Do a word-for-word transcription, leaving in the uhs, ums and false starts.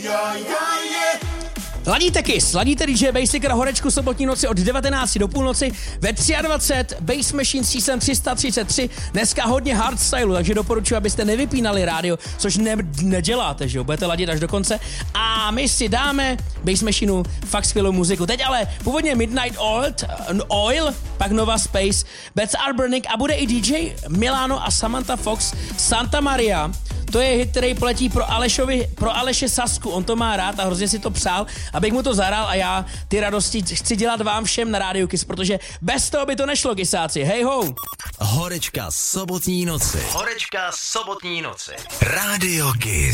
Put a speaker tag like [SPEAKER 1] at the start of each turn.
[SPEAKER 1] Ladíte Kiss, ladíte D J Basic na Horečku sobotní noci od devatenácti do půlnoci ve dvacet tři, Bass Machine Season tři sta třicet tři, dneska hodně hardstylu, takže doporučuji, abyste nevypínali rádio, což ne, neděláte, že jo, budete ladit až do konce a my si dáme Bass Machineu fakt skvělou muziku. Teď ale původně Midnight Oil, Oil pak Nova Space, Beds Are Burning a bude i D J Milano a Samantha Fox Santa Maria. To je hit, který platí pro, Alešovi, pro Aleše Sasku, on to má rád a hrozně si to přál, abych mu to zahrál a já ty radosti chci dělat vám všem na Rádiu Kiss, protože bez toho by to nešlo, Kissáci. Hej ho!
[SPEAKER 2] Horečka sobotní noci. Horečka sobotní noci. Rádio Kiss.